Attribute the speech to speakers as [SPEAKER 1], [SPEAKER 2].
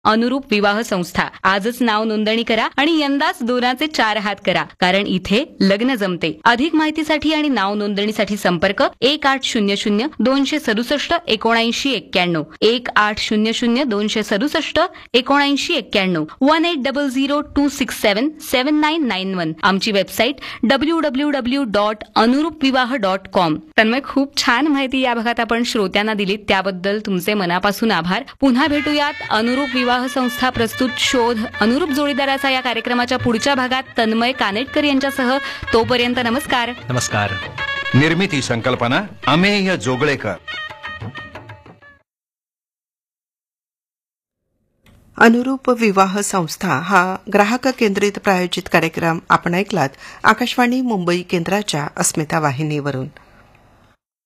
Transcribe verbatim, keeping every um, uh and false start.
[SPEAKER 1] अनुरूप विवाह संस्था. आजच नाव नोंदणी करा आणि यंदाच दोनाचे चार हात करा, कारण इथे लग्न जमते. अधिक माहितीसाठी आणि नाव नोंदणीसाठी संपर्क एक आठ शून्य शून्य दोनशे सदुसष्ट एकोणऐंशी एक्क्याण्णव एक आठ शून्य शून्य दोनशे सदुसष्ट एकोणऐंशी एक्क्याण्णव one eight double zero to six seven seven nine nine one. आमची website W W W dot अनुरूप विवाह डॉट कॉम. तन्मय, खूप छान माहिती या भागात आपण श्रोत्यांना दिलीत, त्याबद्दल तुमचे मनापासून आभार. पुन्हा भेटूयात अनुरूप विवाह संस्था प्रस्तुत शोध अनुरूप जोडीदाराचा या कार्यक्रमाच्या पुढच्या भागात तन्मय कानेटकर यांच्यासह. तोपर्यंत नमस्कार.
[SPEAKER 2] नमस्कार.
[SPEAKER 3] निर्मिती संकल्पना अमेय जोगळेकर.
[SPEAKER 4] अनुरूप विवाह संस्था हा ग्राहक केंद्रित प्रायोजित कार्यक्रम आपण ऐकलात आकाशवाणी मुंबई केंद्राच्या अस्मिता वाहिनीवरून.